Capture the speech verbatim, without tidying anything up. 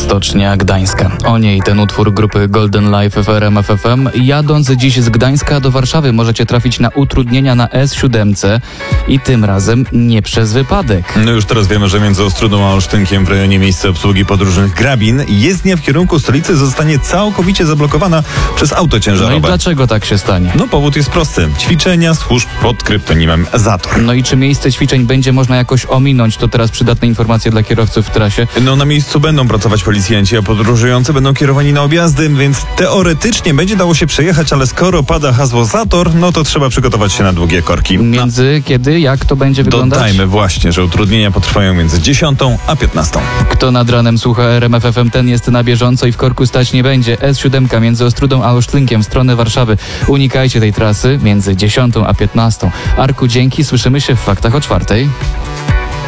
Stocznia Gdańska. O niej ten utwór grupy Golden Life w R M F F M. Jadąc dziś z Gdańska do Warszawy możecie trafić na utrudnienia na S siedem i tym razem nie przez wypadek. No już teraz wiemy, że między Ostrudą a Olsztynkiem w rejonie miejsca obsługi podróżnych Grabin jezdnia w kierunku stolicy zostanie całkowicie zablokowana przez auto ciężarowe. No i dlaczego tak się stanie? No powód jest prosty. Ćwiczenia służb pod kryptonimem Zator. No i czy miejsce ćwiczeń będzie można jakoś ominąć? To teraz przydatne informacje dla kierowców w trasie. No na miejscu będą pracować policjanci, a podróżujący będą kierowani na objazdy, więc teoretycznie będzie dało się przejechać, ale skoro pada hasło Zator, no to trzeba przygotować się na długie korki. Między no. kiedy? Jak to będzie wyglądać? Dodajmy właśnie, że utrudnienia potrwają między dziesiątą a piętnastą. Kto nad ranem słucha R M F F M, ten jest na bieżąco i w korku stać nie będzie. S siedem między Ostrudą a Olsztynkiem w stronę Warszawy. Unikajcie tej trasy między dziesiątą a piętnastą. Arku, dzięki. Słyszymy się w Faktach o czwartej.